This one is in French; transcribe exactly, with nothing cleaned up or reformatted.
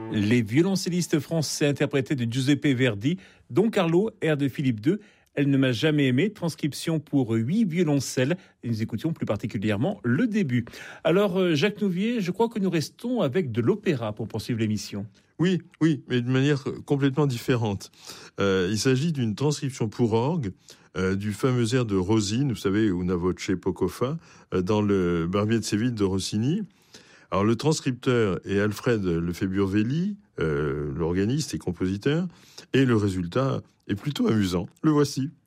Les violoncellistes français interprétés de Giuseppe Verdi, Don Carlo, air de Philippe deux, Elle ne m'a jamais aimé, transcription pour huit violoncelles. Et nous écoutions plus particulièrement le début. Alors, Jacques Nouvier, je crois que nous restons avec de l'opéra pour poursuivre l'émission. Oui, oui, mais de manière complètement différente. Euh, il s'agit d'une transcription pour orgue euh, du fameux air de Rosine, vous savez, Una voce poco fa, euh, dans le Barbier de Séville de Rossini. Alors, le transcripteur est Alfred Lefebvre-Velli, euh, l'organiste et compositeur, et le résultat est plutôt amusant. Le voici.